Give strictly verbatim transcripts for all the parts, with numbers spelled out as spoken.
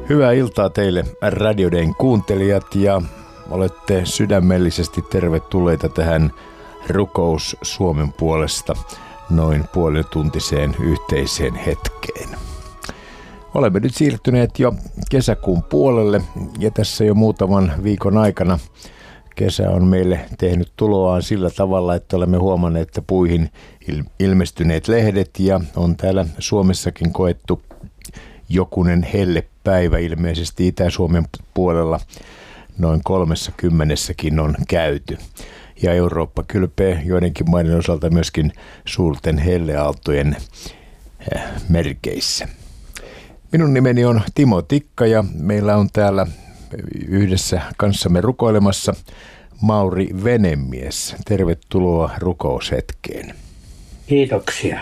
Hyvää iltaa teille Radioden kuuntelijat ja olette sydämellisesti tervetulleita tähän Rukous Suomen puolesta noin puolituntiseen yhteiseen hetkeen. Olemme nyt siirtyneet jo kesäkuun puolelle ja tässä jo muutaman viikon aikana kesä on meille tehnyt tuloaan sillä tavalla, että olemme huomanneet, että puihin ilmestyneet lehdet ja on täällä Suomessakin koettu jokunen hellepäivä ilmeisesti Itä-Suomen puolella noin kolmessa kymmenessäkin on käyty. Ja Eurooppa kylpee joidenkin maiden osalta myöskin suurten helleaaltojen merkeissä. Minun nimeni on Timo Tikka ja meillä on täällä yhdessä kanssamme rukoilemassa Mauri Venemies. Tervetuloa rukoushetkeen. Kiitoksia.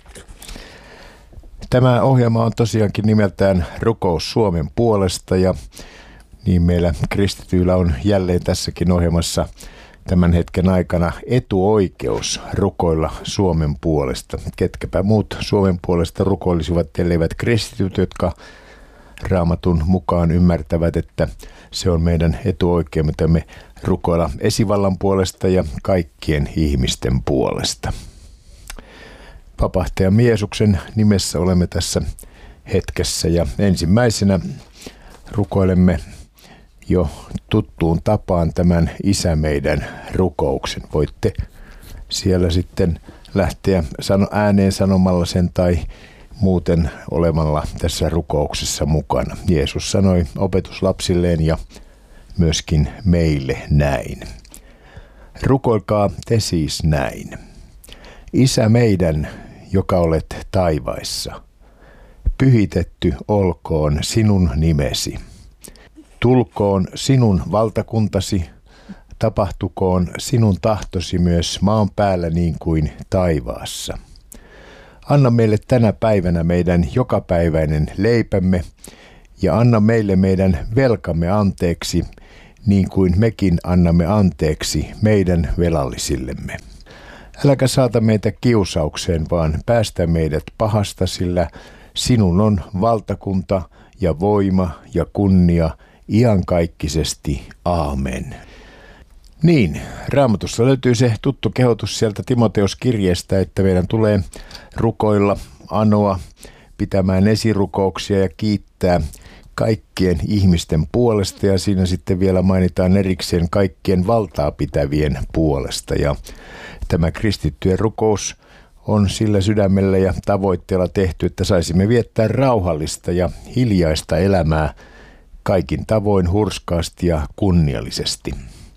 Tämä ohjelma on tosiaankin nimeltään Rukous Suomen puolesta ja niin meillä kristityillä on jälleen tässäkin ohjelmassa tämän hetken aikana etuoikeus rukoilla Suomen puolesta. Ketkäpä muut Suomen puolesta rukoilisivat, elleivät kristityt, jotka Raamatun mukaan ymmärtävät, että se on meidän etuoikeutemme rukoilla esivallan puolesta ja kaikkien ihmisten puolesta. Vapahtaja Jeesuksen nimessä olemme tässä hetkessä ja ensimmäisenä rukoilemme jo tuttuun tapaan tämän Isä meidän rukouksen. Voitte siellä sitten lähteä sano, ääneen sanomalla sen tai muuten olemalla tässä rukouksessa mukana. Jeesus sanoi opetuslapsilleen ja myöskin meille näin. Rukoilkaa te siis näin. Isä meidän, joka olet taivaissa, pyhitetty olkoon sinun nimesi. Tulkoon sinun valtakuntasi, tapahtukoon sinun tahtosi myös maan päällä niin kuin taivaassa. Anna meille tänä päivänä meidän jokapäiväinen leipämme ja anna meille meidän velkamme anteeksi, niin kuin mekin annamme anteeksi meidän velallisillemme. Äläkä saata meitä kiusaukseen, vaan päästä meidät pahasta, sillä sinun on valtakunta ja voima ja kunnia iankaikkisesti. Aamen. Niin, Raamatussa löytyy se tuttu kehotus sieltä Timoteus-kirjeestä, että meidän tulee rukoilla, anoa, pitämään esirukouksia ja kiittää kaikkien ihmisten puolesta. Ja siinä sitten vielä mainitaan erikseen kaikkien valtaa pitävien puolesta. Ja tämä kristittyjen rukous on sillä sydämellä ja tavoitteella tehty, että saisimme viettää rauhallista ja hiljaista elämää kaikin tavoin hurskaasti ja kunniallisesti.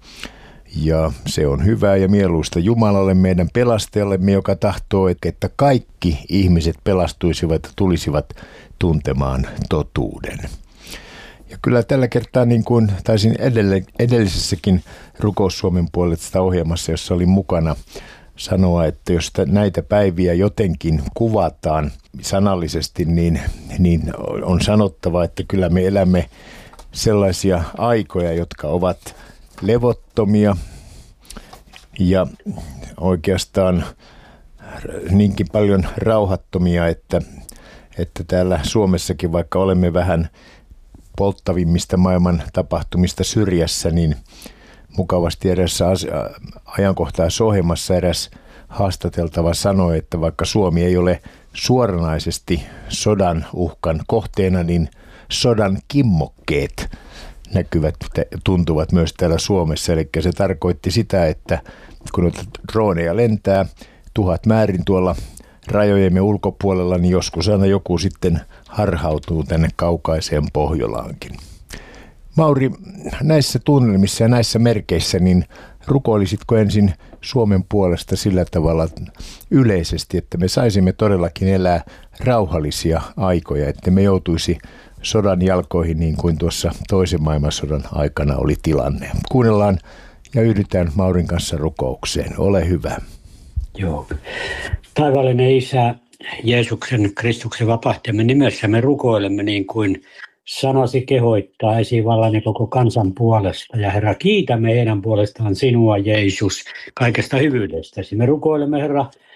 Ja se on hyvää ja mieluista Jumalalle, meidän pelastajallemme, joka tahtoo, että kaikki ihmiset pelastuisivat ja tulisivat tuntemaan totuuden. Ja kyllä tällä kertaa, niin kuin taisin edellisessäkin Rukous Suomen puolesta ohjelmassa, jossa olin mukana, sanoa, että jos näitä päiviä jotenkin kuvataan sanallisesti, niin, niin on sanottava, että kyllä me elämme sellaisia aikoja, jotka ovat levottomia ja oikeastaan niinkin paljon rauhattomia, että, että täällä Suomessakin, vaikka olemme vähän polttavimmista maailman tapahtumista syrjässä, niin mukavasti erässä ajankohtaisohjelmassa eräs haastateltava sanoi, että vaikka Suomi ei ole suoranaisesti sodan uhkan kohteena, niin sodan kimmokkeet näkyvät, tuntuvat myös täällä Suomessa. Eli se tarkoitti sitä, että kun droneja lentää tuhat määrin tuolla rajojemme ulkopuolella, niin joskus aina joku sitten harhautuu tänne kaukaiseen Pohjolaankin. Mauri, näissä tunnelmissa ja näissä merkeissä, niin rukoilisitko ensin Suomen puolesta sillä tavalla yleisesti, että me saisimme todellakin elää rauhallisia aikoja, että me joutuisi sodan jalkoihin niin kuin tuossa toisen maailmansodan aikana oli tilanne. Kuunnellaan ja yhdytään Maurin kanssa rukoukseen. Ole hyvä. Joo. Taivaallinen Isä, Jeesuksen Kristuksen vapahtajamme nimessä me rukoilemme niin kuin sanasi kehoittaa esivallan ja koko kansan puolesta. Ja Herra, kiitämme heidän puolestaan sinua, Jeesus, kaikesta hyvyydestäsi. Me rukoilemme, Herra,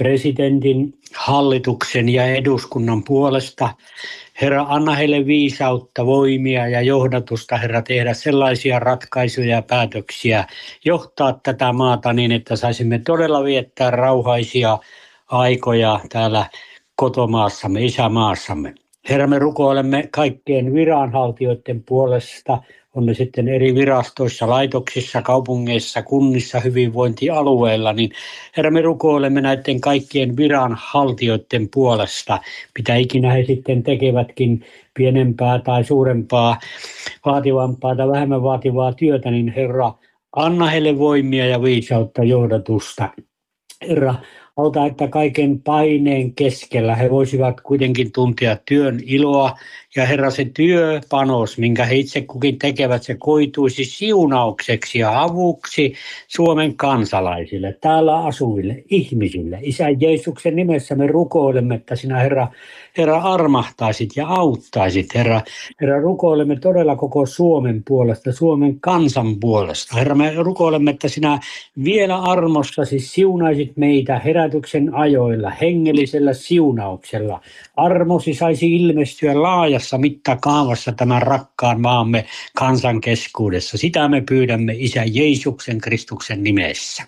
presidentin, hallituksen ja eduskunnan puolesta. Herra, anna heille viisautta, voimia ja johdatusta, Herra, tehdä sellaisia ratkaisuja ja päätöksiä, johtaa tätä maata niin, että saisimme todella viettää rauhaisia aikoja täällä kotomaassamme, isämaassamme. Herra, me rukoilemme kaikkien viranhaltijoiden puolesta, on ne sitten eri virastoissa, laitoksissa, kaupungeissa, kunnissa, hyvinvointialueilla, niin Herra, me rukoilemme näiden kaikkien viranhaltijoiden puolesta, mitä ikinä he sitten tekevätkin, pienempää tai suurempaa, vaativampaa tai vähemmän vaativaa työtä, niin Herra, anna heille voimia ja viisautta, johdatusta. Herra, auta, että kaiken paineen keskellä he voisivat kuitenkin tuntea työn iloa. Ja Herra, se työpanos, minkä he itse kukin tekevät, se koituisi siunaukseksi ja avuksi Suomen kansalaisille, täällä asuville ihmisille. Isän Jeesuksen nimessä me rukoilemme, että sinä Herra, Herra armahtaisit ja auttaisit. Herra, Herra, rukoilemme todella koko Suomen puolesta, Suomen kansan puolesta. Herra, me rukoilemme, että sinä vielä armossasi siunaisit meitä herätyksen ajoilla, hengellisellä siunauksella. Armosi saisi ilmestyä laajasti mittakaavassa tämän rakkaan maamme kansan keskuudessa. Sitä me pyydämme Isän Jeesuksen Kristuksen nimessä.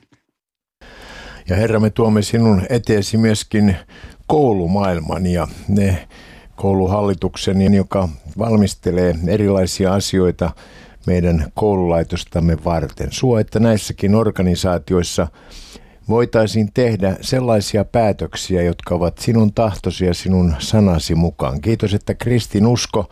Ja Herra, me tuomme sinun eteesi myöskin koulumaailman ja ne kouluhallituksen, joka valmistelee erilaisia asioita meidän koululaitostamme varten. Suo, että näissäkin organisaatioissa voitaisiin tehdä sellaisia päätöksiä, jotka ovat sinun tahtosi ja sinun sanasi mukaan. Kiitos, että kristinusko,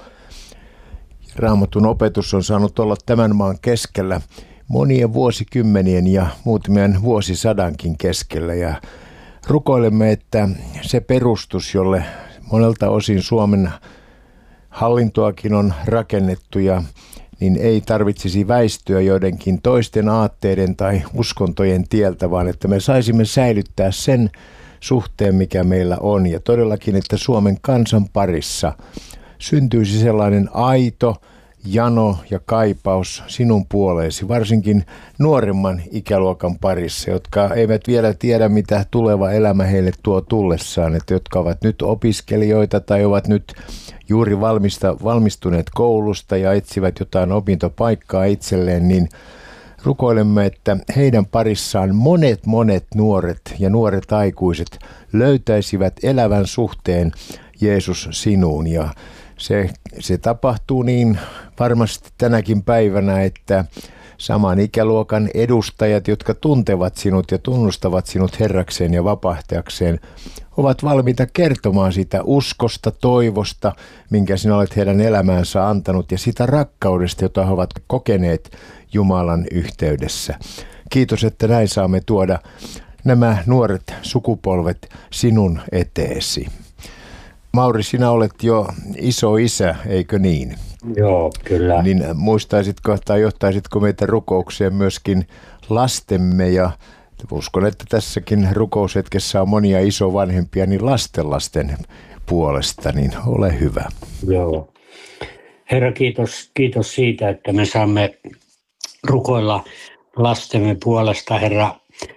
Raamatun opetus on saanut olla tämän maan keskellä monien vuosikymmenien ja muutamien vuosisadankin keskellä. Ja rukoilemme, että se perustus, jolle monelta osin Suomen hallintoakin on rakennettu ja niin ei tarvitsisi väistyä joidenkin toisten aatteiden tai uskontojen tieltä, vaan että me saisimme säilyttää sen suhteen, mikä meillä on. Ja todellakin, että Suomen kansan parissa syntyisi sellainen aito jano ja kaipaus sinun puoleesi, varsinkin nuoremman ikäluokan parissa, jotka eivät vielä tiedä, mitä tuleva elämä heille tuo tullessaan, että jotka ovat nyt opiskelijoita tai ovat nyt juuri valmista, valmistuneet koulusta ja etsivät jotain opintopaikkaa itselleen, niin rukoilemme, että heidän parissaan monet monet nuoret ja nuoret aikuiset löytäisivät elävän suhteen Jeesus sinuun. Ja se, se tapahtuu niin varmasti tänäkin päivänä, että saman ikäluokan edustajat, jotka tuntevat sinut ja tunnustavat sinut Herrakseen ja vapahtajakseen, ovat valmiita kertomaan sitä uskosta, toivosta, minkä sinä olet heidän elämäänsä antanut ja sitä rakkaudesta, jota he ovat kokeneet Jumalan yhteydessä. Kiitos, että näin saamme tuoda nämä nuoret sukupolvet sinun eteesi. Mauri, sinä olet jo iso isä, eikö niin? Joo, kyllä. Niin muistaisitko tai johtaisitko meitä rukoukseen myöskin lastemme ja uskon, että tässäkin rukoushetkessä on monia isovanhempia, niin lastenlasten puolesta, niin ole hyvä. Joo. Herra, kiitos, kiitos siitä, että me saamme rukoilla lastemme puolesta, Herra.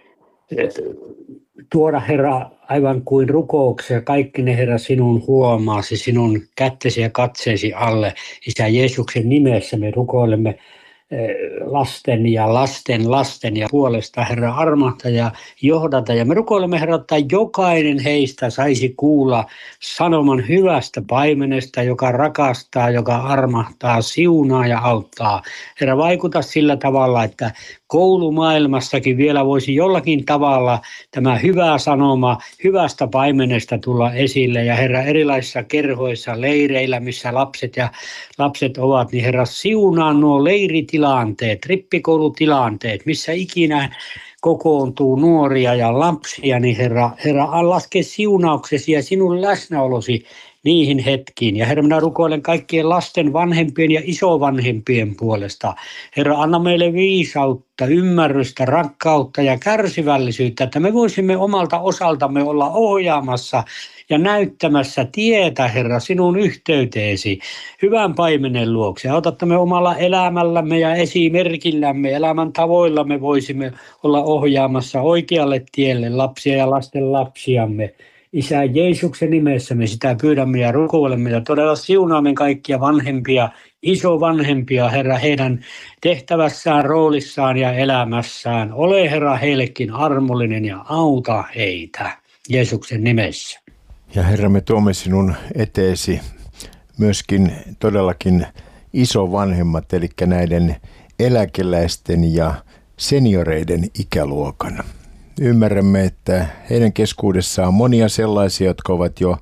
Tuoda, Herra, aivan kuin rukouksia, kaikki ne, Herra, sinun huomaasi, sinun kättesi ja katseesi alle. Isä Jeesuksen nimessä me rukoilemme lasten ja lasten lasten ja puolesta, Herra, armahta ja johdata. Ja me rukoilemme, Herra, että jokainen heistä saisi kuulla sanoman hyvästä paimenesta, joka rakastaa, joka armahtaa, siunaa ja auttaa. Herra, vaikuta sillä tavalla, että koulumaailmassakin vielä voisi jollakin tavalla tämä hyvä sanoma hyvästä paimenesta tulla esille. Ja Herra, erilaisissa kerhoissa, leireillä, missä lapset ja lapset ovat, niin Herra, siunaa nuo leiritilanteet, rippikoulutilanteet, missä ikinä kokoontuu nuoria ja lapsia, niin Herra, Herra laske siunauksesi ja sinun läsnäolosi niihin hetkiin. Ja Herra, minä rukoilen kaikkien lasten vanhempien ja isovanhempien puolesta. Herra, anna meille viisautta, ymmärrystä, rakkautta ja kärsivällisyyttä, että me voisimme omalta osaltamme olla ohjaamassa ja näyttämässä tietä, Herra, sinun yhteyteesi hyvän paimenen luokse. Auta, että me omalla elämällämme ja esimerkillämme, elämän tavoillamme voisimme olla ohjaamassa oikealle tielle lapsia ja lasten lapsiamme. Isä Jeesuksen nimessä me sitä pyydämme ja rukoilemme ja todella siunaamme kaikkia vanhempia, isovanhempia, Herra, heidän tehtävässään, roolissaan ja elämässään. Ole, Herra, heillekin armollinen ja auta heitä Jeesuksen nimessä. Ja Herra, me tuomme sinun eteesi myöskin todellakin isovanhemmat, eli näiden eläkeläisten ja senioreiden ikäluokan. Ymmärrämme, että heidän keskuudessaan on monia sellaisia, jotka ovat jo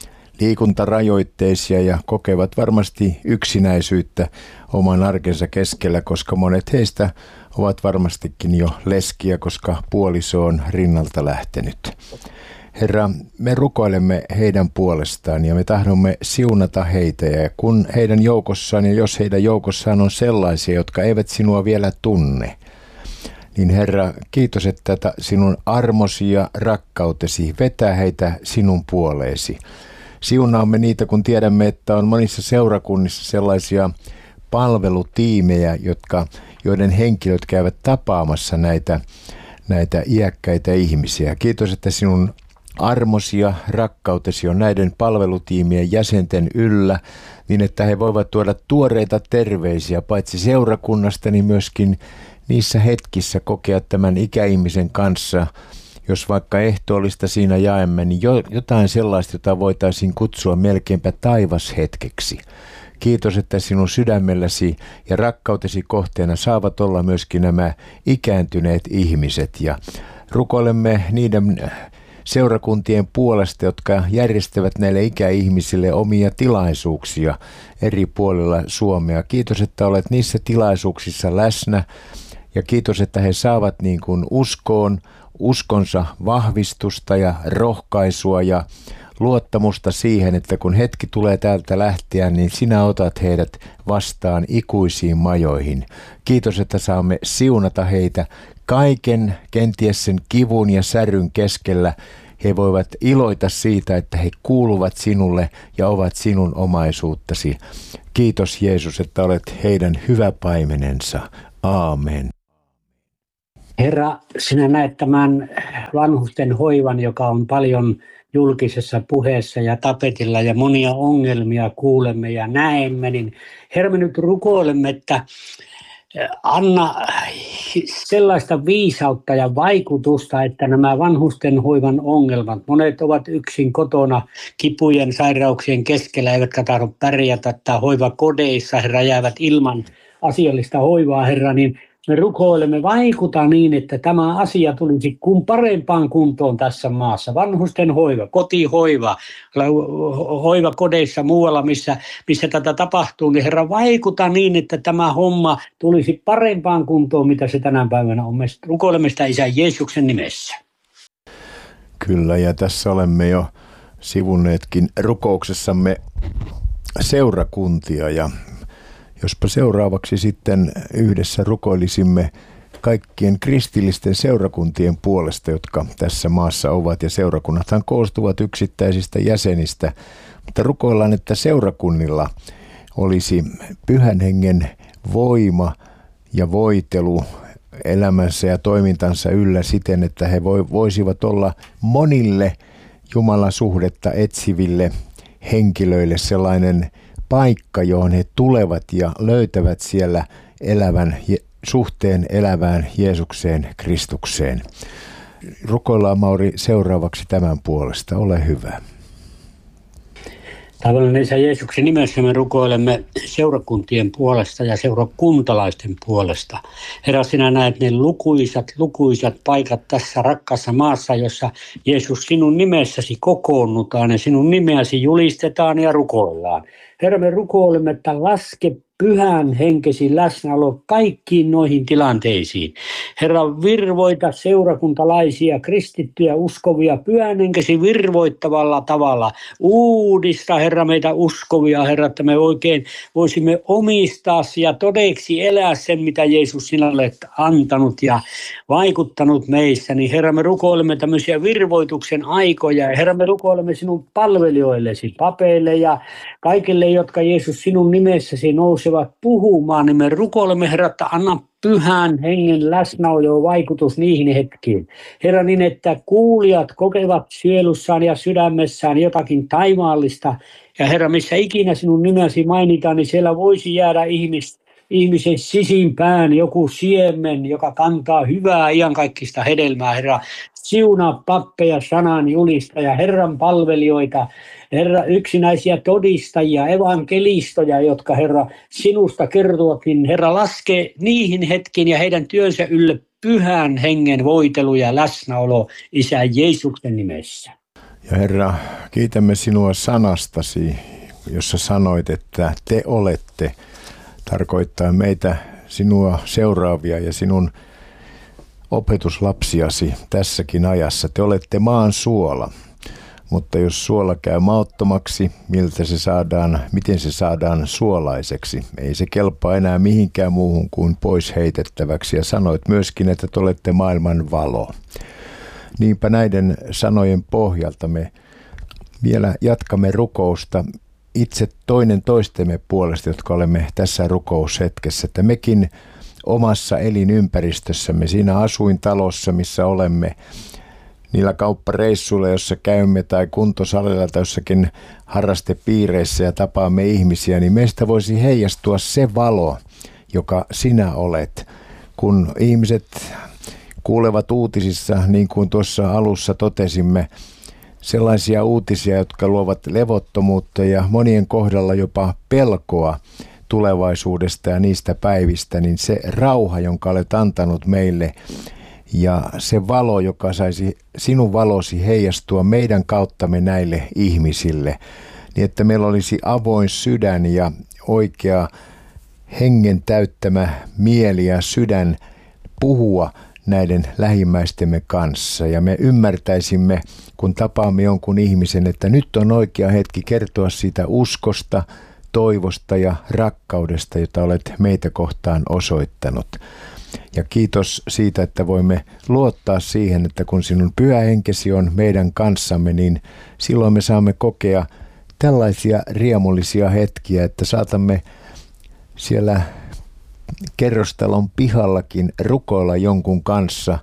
liikuntarajoitteisia ja kokevat varmasti yksinäisyyttä oman arkensa keskellä, koska monet heistä ovat varmastikin jo leskiä, koska puoliso on rinnalta lähtenyt. Herra, me rukoilemme heidän puolestaan ja me tahdomme siunata heitä, ja kun heidän joukossaan ja jos heidän joukossaan on sellaisia, jotka eivät sinua vielä tunne, niin Herra, kiitos, että sinun armosi ja rakkautesi vetää heitä sinun puoleesi. Siunaamme niitä, kun tiedämme, että on monissa seurakunnissa sellaisia palvelutiimejä, jotka, joiden henkilöt käyvät tapaamassa näitä, näitä iäkkäitä ihmisiä. Kiitos, että sinun armosi ja rakkautesi on näiden palvelutiimien jäsenten yllä, niin että he voivat tuoda tuoreita terveisiä paitsi seurakunnasta, niin myöskin niissä hetkissä kokea tämän ikäihmisen kanssa, jos vaikka ehtoollista siinä jaemme, niin jotain sellaista, jota voitaisiin kutsua melkeinpä taivashetkeksi. Kiitos, että sinun sydämelläsi ja rakkautesi kohteena saavat olla myöskin nämä ikääntyneet ihmiset. Ja rukoilemme niiden seurakuntien puolesta, jotka järjestävät näille ikäihmisille omia tilaisuuksia eri puolilla Suomea. Kiitos, että olet niissä tilaisuuksissa läsnä. Ja kiitos, että he saavat niin kuin uskoon, uskonsa vahvistusta ja rohkaisua ja luottamusta siihen, että kun hetki tulee täältä lähteä, niin sinä otat heidät vastaan ikuisiin majoihin. Kiitos, että saamme siunata heitä kaiken, kenties sen kivun ja säryn keskellä. He voivat iloita siitä, että he kuuluvat sinulle ja ovat sinun omaisuuttasi. Kiitos Jeesus, että olet heidän hyvä paimenensa. Aamen. Herra, sinä näet tämän vanhusten hoivan, joka on paljon julkisessa puheessa ja tapetilla ja monia ongelmia kuulemme ja näemme, niin Herra, me nyt rukoilemme, että anna sellaista viisautta ja vaikutusta, että nämä vanhusten hoivan ongelmat, monet ovat yksin kotona kipujen, sairauksien keskellä, eivätkä tahdo pärjätä tai hoivakodeissa, Herra, jäävät ilman asiallista hoivaa, Herra, niin me rukoilemme, vaikuta niin, että tämä asia tulisi kun parempaan kuntoon tässä maassa. Vanhusten hoiva, kotihoiva, hoiva kodeissa muualla, missä, missä tätä tapahtuu, niin Herra, vaikuta niin, että tämä homma tulisi parempaan kuntoon, mitä se tänä päivänä on. Me rukoilemme sitä Isän Jeesuksen nimessä. Kyllä, ja tässä olemme jo sivunneetkin rukouksessamme seurakuntia, ja jospa seuraavaksi sitten yhdessä rukoilisimme kaikkien kristillisten seurakuntien puolesta, jotka tässä maassa ovat. Ja seurakunnathan koostuvat yksittäisistä jäsenistä, mutta rukoillaan, että seurakunnilla olisi Pyhän Hengen voima ja voitelu elämänsä ja toimintansa yllä siten, että he voisivat olla monille Jumalan suhdetta etsiville henkilöille sellainen paikka, johon he tulevat ja löytävät siellä elävän, suhteen elävään Jeesukseen, Kristukseen. Rukoillaan, Mauri, seuraavaksi tämän puolesta. Ole hyvä. Taivaallinen Isä, Jeesuksen nimessä me rukoilemme seurakuntien puolesta ja seurakuntalaisten puolesta. Herra, sinä näet ne lukuisat, lukuisat paikat tässä rakkaassa maassa, jossa Jeesus sinun nimessäsi kokoonnutaan ja sinun nimeäsi julistetaan ja rukoillaan. Herra, me rukoilemme, että laske pyhän henkesi läsnäolo kaikkiin noihin tilanteisiin. Herra, virvoita seurakuntalaisia, kristittyjä, uskovia, pyhän henkesi virvoittavalla tavalla. Uudista, Herra, meitä uskovia, Herra, että me oikein voisimme omistaa ja todeksi elää sen, mitä Jeesus sinä olet antanut ja vaikuttanut meissä. Niin Herra, me rukoilemme tämmöisiä virvoituksen aikoja. Ja Herra, me rukoilemme sinun palvelijoillesi, papeille ja kaikille, jotka Jeesus sinun nimessäsi nousevat puhumaan, niin me rukoilemme, Herra, että anna pyhän hengen läsnäolo vaikutus niihin hetkiin. Herra, niin että kuulijat kokevat sielussaan ja sydämessään jotakin taivaallista. Ja Herra, missä ikinä sinun nimesi mainitaan, niin siellä voisi jäädä ihmis, ihmisen sisimpään joku siemen, joka kantaa hyvää iankaikkista hedelmää. Herra, siunaa pappeja, sanan julistaja, Herran palvelijoita, Herra, yksinäisiä todistajia, evankelistoja, jotka Herra sinusta kertovat, niin Herra laskee niihin hetkiin ja heidän työnsä ylle pyhän hengen voitelu ja läsnäolo Isä Jeesuksen nimessä. Ja Herra, kiitämme sinua sanastasi, jossa sanoit, että te olette, tarkoittaa meitä sinua seuraavia ja sinun opetuslapsiasi tässäkin ajassa. Te olette maan suola, mutta jos suola käy mauttomaksi, miltä se saadaan, miten se saadaan suolaiseksi? Ei se kelpaa enää mihinkään muuhun kuin pois heitettäväksi. Ja sanoit myöskin, että te olette maailman valo. Niinpä näiden sanojen pohjalta me vielä jatkamme rukousta itse toinen toistemme puolesta, jotka olemme tässä rukoushetkessä, että mekin omassa elinympäristössämme, siinä asuintalossa, missä olemme, niillä kauppareissuilla, jossa käymme, tai kuntosalilla tai jossakin harrastepiireissä ja tapaamme ihmisiä, niin meistä voisi heijastua se valo, joka sinä olet. Kun ihmiset kuulevat uutisissa, niin kuin tuossa alussa totesimme, sellaisia uutisia, jotka luovat levottomuutta ja monien kohdalla jopa pelkoa tulevaisuudesta ja niistä päivistä, niin se rauha, jonka olet antanut meille ja se valo, joka saisi sinun valosi heijastua meidän kauttamme näille ihmisille, niin että meillä olisi avoin sydän ja oikea hengen täyttämä mieli ja sydän puhua näiden lähimmäistemme kanssa. Ja me ymmärtäisimme, kun tapaamme jonkun ihmisen, että nyt on oikea hetki kertoa siitä uskosta, toivosta ja rakkaudesta, jota olet meitä kohtaan osoittanut. Ja kiitos siitä, että voimme luottaa siihen, että kun sinun pyhä henkesi on meidän kanssamme, niin silloin me saamme kokea tällaisia riemullisia hetkiä, että saatamme siellä kerrostalon pihallakin rukoilla jonkun kanssa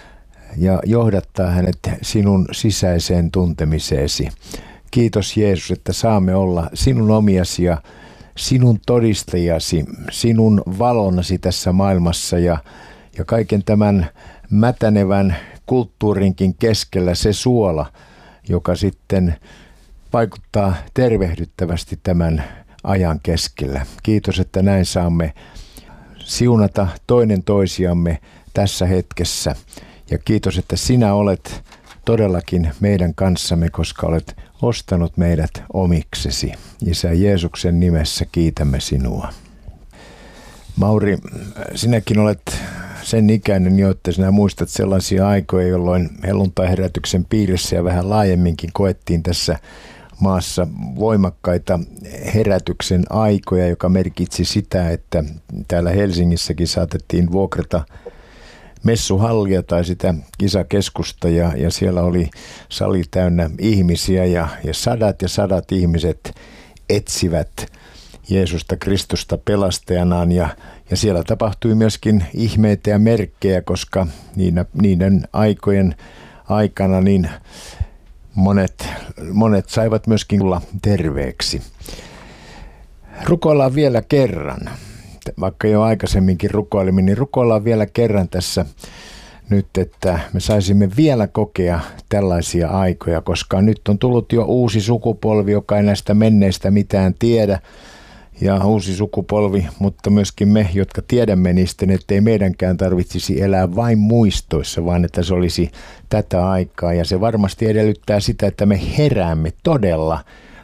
ja johdattaa hänet sinun sisäiseen tuntemiseesi. Kiitos Jeesus, että saamme olla sinun omiasi ja sinun todistajasi, sinun valonasi tässä maailmassa ja, ja kaiken tämän mätänevän kulttuurinkin keskellä se suola, joka sitten vaikuttaa tervehdyttävästi tämän ajan keskellä. Kiitos, että näin saamme siunata toinen toisiamme tässä hetkessä. Ja kiitos, että sinä olet todellakin meidän kanssamme, koska olet ostanut meidät omiksesi. Isä Jeesuksen nimessä kiitämme sinua. Mauri, sinäkin olet sen ikäinen jo, että sinä muistat sellaisia aikoja, jolloin helluntaiherätyksen piirissä ja vähän laajemminkin koettiin tässä maassa voimakkaita herätyksen aikoja, joka merkitsi sitä, että täällä Helsingissäkin saatettiin vuokrata messuhallia tai sitä kisakeskusta ja, ja siellä oli sali täynnä ihmisiä ja, ja sadat ja sadat ihmiset etsivät Jeesusta Kristusta pelastajanaan ja, ja siellä tapahtui myöskin ihmeitä ja merkkejä, koska niinä, niiden aikojen aikana niin monet, monet saivat myöskin tulla terveeksi. Rukoillaan vielä kerran. Vaikka jo aikaisemminkin rukoilimme, niin rukoillaan vielä kerran tässä nyt, että me saisimme vielä kokea tällaisia aikoja, koska nyt on tullut jo uusi sukupolvi, joka ei näistä menneistä mitään tiedä, ja uusi sukupolvi, mutta myöskin me, jotka tiedämme niistä, ettei meidänkään tarvitsisi elää vain muistoissa, vaan että se olisi tätä aikaa, ja se varmasti edellyttää sitä, että me heräämme todella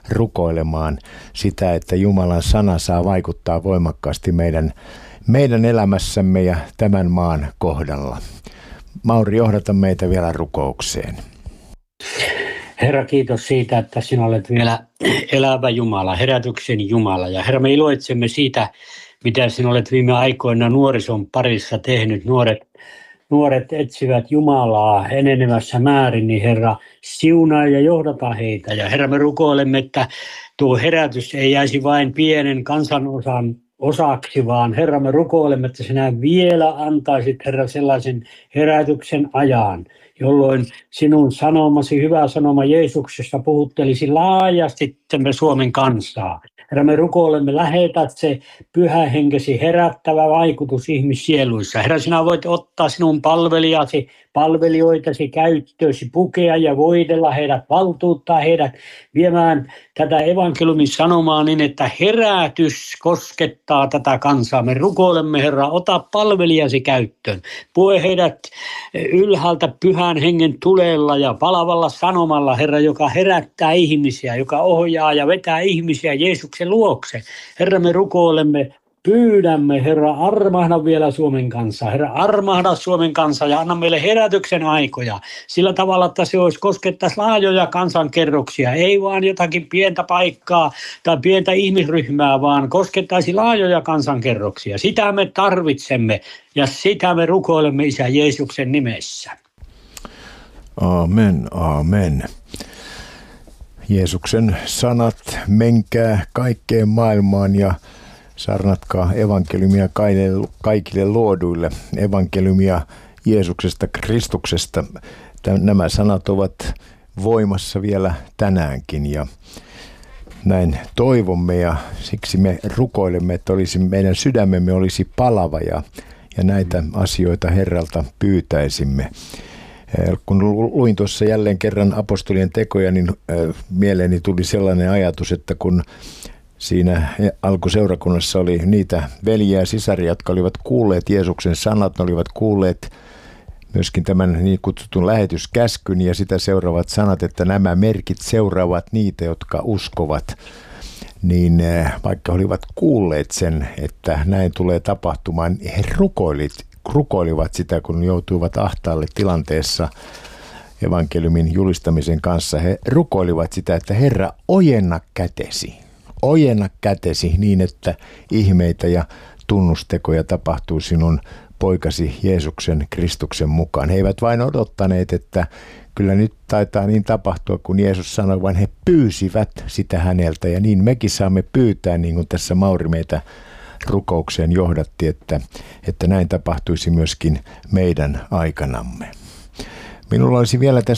rukoilemaan sitä, että Jumalan sana saa vaikuttaa voimakkaasti meidän, meidän elämässämme ja tämän maan kohdalla. Mauri, johdata meitä vielä rukoukseen. Herra, kiitos siitä, että sinä olet vielä elävä Jumala, herätyksen Jumala. Ja Herra, me iloitsemme siitä, mitä sinä olet viime aikoina nuorison parissa tehnyt. Nuoret, nuoret etsivät Jumalaa enenevässä määrin, niin Herra, siunaa ja johdata heitä. Ja Herra, me rukoilemme, että tuo herätys ei jäisi vain pienen kansanosan osaksi, vaan Herra, me rukoilemme, että sinä vielä antaisit, Herra, sellaisen herätyksen ajan, jolloin sinun sanomasi, hyvä sanoma Jeesuksesta puhuttelisi laajasti Suomen kansaa. Herra, me rukoilemme, lähetät se pyhä henkesi herättävä vaikutus ihmissieluissa. Herra, sinä voit ottaa sinun palvelijasi, palvelijoitasi käyttöösi, pukea ja voidella heidät, valtuuttaa heidät viemään tätä evankeliumin sanomaa niin, että herätys koskettaa tätä kansaa. Me rukoilemme, Herra, ota palvelijasi käyttöön. Pue heidät ylhäältä pyhän hengen tulella ja palavalla sanomalla, Herra, joka herättää ihmisiä, joka ohjaa ja vetää ihmisiä Jeesuksen luokse. Herra, me rukoilemme, pyydämme, Herra, armahda vielä Suomen kansaa. Herra, armahda Suomen kansaa ja anna meille herätyksen aikoja sillä tavalla, että se olisi koskettaisi laajoja kansankerroksia. Ei vaan jotakin pientä paikkaa tai pientä ihmisryhmää, vaan koskettaisi laajoja kansankerroksia. Sitä me tarvitsemme ja sitä me rukoilemme Isä Jeesuksen nimessä. Amen, amen. Jeesuksen sanat, menkää kaikkeen maailmaan ja saarnatkaa evankeliumia kaikille luoduille, evankeliumia Jeesuksesta, Kristuksesta. Nämä sanat ovat voimassa vielä tänäänkin ja näin toivomme ja siksi me rukoilemme, että olisi, meidän sydämemme olisi palava ja, ja näitä asioita Herralta pyytäisimme. Kun luin tuossa jälleen kerran apostolien tekoja, niin mieleeni tuli sellainen ajatus, että kun siinä alkuseurakunnassa oli niitä veljiä ja sisaria, jotka olivat kuulleet Jeesuksen sanat, ne olivat kuulleet myöskin tämän niin kutsutun lähetyskäskyn ja sitä seuraavat sanat, että nämä merkit seuraavat niitä, jotka uskovat. Niin vaikka olivat kuulleet sen, että näin tulee tapahtumaan, he rukoilit, rukoilivat sitä, kun joutuivat ahtaalle tilanteessa evankeliumin julistamisen kanssa. He rukoilivat sitä, että Herra, ojenna kätesi. Ojenna kätesi niin, että ihmeitä ja tunnustekoja tapahtuu sinun poikasi Jeesuksen Kristuksen mukaan. He eivät vain odottaneet, että kyllä nyt taitaa niin tapahtua, kun Jeesus sanoi, vaan he pyysivät sitä häneltä. Ja niin mekin saamme pyytää, niin kuin tässä Mauri meitä rukoukseen johdatti, että, että näin tapahtuisi myöskin meidän aikanamme. Minulla olisi vielä tässä